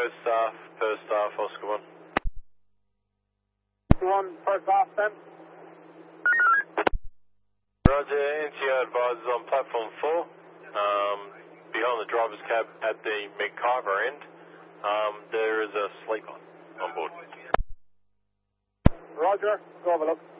per staff, Oscar 1. 1, first off then. Roger, NCO advises on platform 4, behind the driver's cab at the McIver end. There is a sleeper on board. Roger, go have a look.